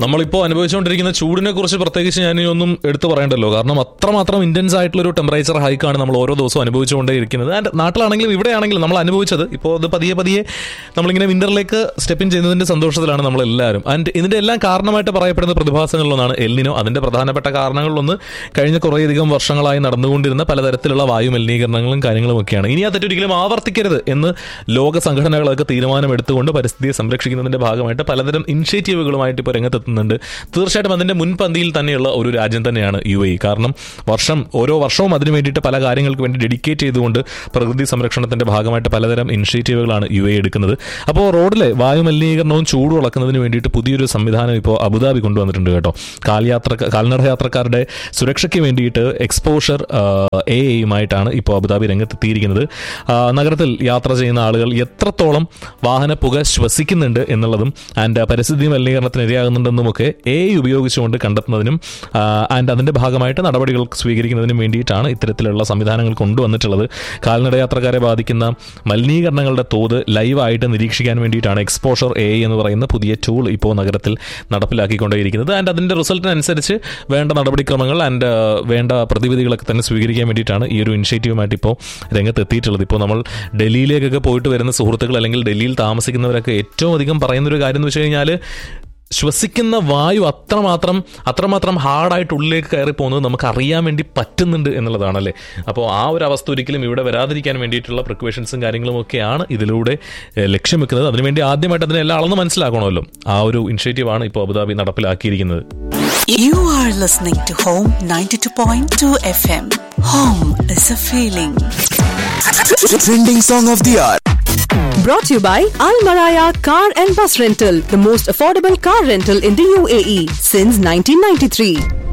നമ്മളിപ്പോൾ അനുഭവിച്ചുകൊണ്ടിരിക്കുന്ന ചൂടിനെ കുറിച്ച് പ്രത്യേകിച്ച് ഞാനൊന്നും എടുത്തു പറയണ്ടല്ലോ. കാരണം അത്രമാത്രം ഇന്റൻസ് ആയിട്ടുള്ളൊരു ടെമ്പറേച്ചർ ഹൈക്കാണ് നമ്മൾ ഓരോ ദിവസവും അനുഭവിച്ചുകൊണ്ടേയിരിക്കുന്നത്. ആൻഡ് നാട്ടിലാണെങ്കിലും ഇവിടെയാണെങ്കിലും നമ്മൾ അനുഭവിച്ചത് ഇപ്പോൾ അത് പതിയെ നമ്മളിങ്ങനെ വിന്ററിലേക്ക് സ്റ്റെപ്പ് ഇൻ ചെയ്യുന്നതിന്റെ സന്തോഷത്തിലാണ് നമ്മളെല്ലാവരും. ആൻഡ് ഇതിന്റെ എല്ലാം കാരണമായിട്ട് പറയപ്പെടുന്ന പ്രതിഭാസങ്ങളിലൊന്നാണ് എൽനിനോ. അതിന്റെ പ്രധാനപ്പെട്ട കാരണങ്ങളിലൊന്ന് കഴിഞ്ഞ കുറേയധികം വർഷങ്ങളായി നടന്നുകൊണ്ടിരുന്ന പലതരത്തിലുള്ള വായു മലിനീകരണങ്ങളും കാര്യങ്ങളും ഒക്കെയാണ്. ഇനി ആ തെറ്റൊരിക്കലും ആവർത്തിക്കരുത് എന്ന് ലോക സംഘടനകളൊക്കെ തീരുമാനമെടുത്തുകൊണ്ട് പരിസ്ഥിതിയെ സംരക്ഷിക്കുന്നതിന്റെ ഭാഗമായിട്ട് പലതരം ഇനിഷ്യേറ്റീവുകളുമായിട്ട് ഇപ്പോൾ രംഗത്തെത്തുന്നുണ്ട്. തീർച്ചയായിട്ടും അതിന്റെ മുൻപന്തിയിൽ തന്നെയുള്ള ഒരു രാജ്യം തന്നെയാണ് UAE. കാരണം ഓരോ വർഷവും അതിനു വേണ്ടിയിട്ട് പല കാര്യങ്ങൾക്ക് വേണ്ടി ഡെഡിക്കേറ്റ് ചെയ്തുകൊണ്ട് പ്രകൃതി സംരക്ഷണത്തിന്റെ ഭാഗമായിട്ട് പലതരം ഇനിഷ്യേറ്റീവുകളാണ് UAE എടുക്കുന്നത്. അപ്പോൾ റോഡിലെ വായു മലിനീകരണവും ചൂടും അളക്കുന്നതിന് വേണ്ടിയിട്ട് പുതിയൊരു സംവിധാനം ഇപ്പോൾ അബുദാബി കൊണ്ടുവന്നിട്ടുണ്ട് കേട്ടോ. കാൽനട യാത്രക്കാരുടെ സുരക്ഷയ്ക്ക് വേണ്ടിയിട്ട് എക്സ്പോഷർ AIയുമായിട്ടാണ് ഇപ്പോൾ അബുദാബി രംഗത്തെത്തിയിരിക്കുന്നത്. നഗരത്തിൽ യാത്ര ചെയ്യുന്ന ആളുകൾ എത്രത്തോളം വാഹന പുക ശ്വസിക്കുന്നുണ്ട് എന്നുള്ളതും ആൻഡ് പരിസ്ഥിതി മലിനീകരണത്തിന് ഇരയാകുന്നുണ്ടെന്നുമൊക്കെ AI ഉപയോഗിച്ചുകൊണ്ട് കണ്ടെത്തുന്നതിനും ആൻഡ് അതിന്റെ ഭാഗമായിട്ട് നടപടികൾ സ്വീകരിക്കുന്നതിനും വേണ്ടിയിട്ടാണ് ഇത്തരത്തിലുള്ള സംവിധാനങ്ങൾ കൊണ്ടുവന്നിട്ടുള്ളത്. കാൽനട യാത്രക്കാരെ ബാധിക്കുന്ന മലിനീകരണങ്ങളുടെ തോത് ലൈവായിട്ട് നിരീക്ഷിക്കാൻ വേണ്ടിയിട്ടാണ് എക്സ്പോഷർ AI എന്ന് പറയുന്ന പുതിയ ടൂൾ ഇപ്പോൾ നഗരത്തിൽ നടപ്പിലാക്കിക്കൊണ്ടേയിരിക്കുന്നത്. ആൻഡ് അതിന്റെ റിസൾട്ടിനനുസരിച്ച് വേണ്ട നടപടിക്രമങ്ങൾ ആൻഡ് വേണ്ട പ്രതിവിധികളൊക്കെ തന്നെ സ്വീകരിക്കാൻ വേണ്ടിയിട്ടാണ് ഈ ഒരു ഇനിഷ്യേറ്റീവുമായിട്ട് ഇപ്പോൾ രംഗത്തെത്തിയിട്ടുള്ളത്. ഇപ്പോൾ നമ്മൾ ഡൽഹിയിലേക്കൊക്കെ പോയിട്ട് വരുന്ന സുഹൃത്തുക്കൾ അല്ലെങ്കിൽ ഡൽഹിയിൽ താമസിക്കുന്നവരൊക്കെ ഏറ്റവും അധികം പറയുന്നൊരു കാര്യം എന്ന് വെച്ച് കഴിഞ്ഞാൽ ശ്വസിക്കുന്ന വായു അത്രമാത്രം ഹാർഡായിട്ട് ഉള്ളിലേക്ക് കയറി പോകുന്നത് നമുക്ക് അറിയാൻ വേണ്ടി പറ്റുന്നുണ്ട് എന്നുള്ളതാണല്ലേ. അപ്പോൾ ആ ഒരു അവസ്ഥ ഒരിക്കലും ഇവിടെ വരാതിരിക്കാൻ വേണ്ടിയിട്ടുള്ള പ്രിക്കോഷൻസും കാര്യങ്ങളും ഒക്കെയാണ് ഇതിലൂടെ ലക്ഷ്യം വെക്കുന്നത്. അതിനുവേണ്ടി ആദ്യമായിട്ട് അതിനെല്ലാം അളന്ന് മനസ്സിലാക്കണമല്ലോ. ആ ഒരു ഇനിഷ്യേറ്റീവാണ് ഇപ്പോൾ Abu Dhabi നടപ്പിലാക്കിയിരിക്കുന്നത്. You are listening to Home 92.2 FM. Home is a feeling. Trending song of the hour. Brought to you by Al Maraya Car and Bus Rental, the most affordable car rental in the UAE since 1993.